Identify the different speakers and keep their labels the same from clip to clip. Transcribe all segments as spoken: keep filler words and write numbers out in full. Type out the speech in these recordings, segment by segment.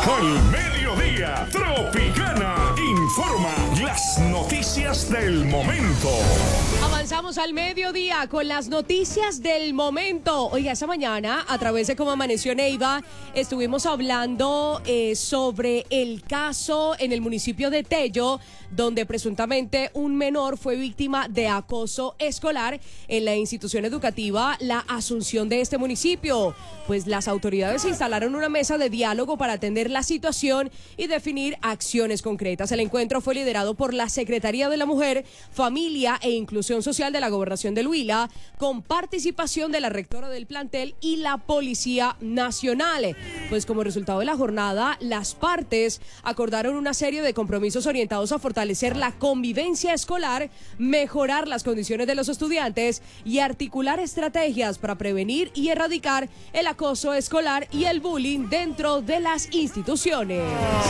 Speaker 1: Al mediodía, Tropicana informa las noticias del momento.
Speaker 2: Avanzamos al mediodía con las noticias del momento. Oiga, esta mañana, a través de Cómo Amaneció Neiva, estuvimos hablando eh, sobre el caso en el municipio de Tello, donde presuntamente un menor fue víctima de acoso escolar en la institución educativa La Asunción de este municipio. Pues las autoridades instalaron una mesa de diálogo para atender la situación y definir acciones concretas. El encuentro fue liderado por la Secretaría de la Mujer, Familia e Inclusión Social de la Gobernación del Huila, con participación de la rectora del plantel y la Policía Nacional. Pues como resultado de la jornada, las partes acordaron una serie de compromisos orientados a fortalecer la convivencia escolar, mejorar las condiciones de los estudiantes y articular estrategias para prevenir y erradicar el acoso escolar y el bullying dentro de las instituciones.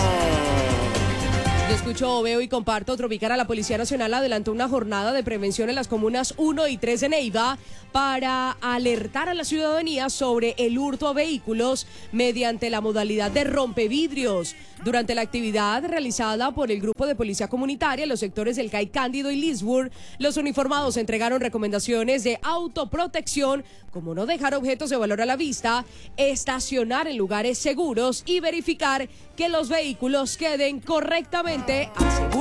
Speaker 2: Yo escucho, veo y comparto. Tropicana. La Policía Nacional adelantó una jornada de prevención en las comunas uno y tres de Neiva para alertar a la ciudadanía sobre el hurto a vehículos mediante la modalidad de rompevidrios. Durante la actividad realizada por el Grupo de Policía Comunitaria en los sectores del Cay Cándido y Lisburg, los uniformados entregaron recomendaciones de autoprotección, como no dejar objetos de valor a la vista, estacionar en lugares seguros y verificar que los vehículos queden correctamente asegurados.